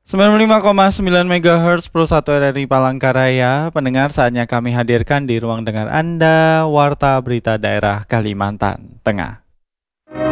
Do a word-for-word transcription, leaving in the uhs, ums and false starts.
sembilan puluh lima koma sembilan megahertz Pro satu R R I Palangkaraya. Pendengar, saatnya kami hadirkan di ruang dengar Anda Warta Berita Daerah Kalimantan Tengah.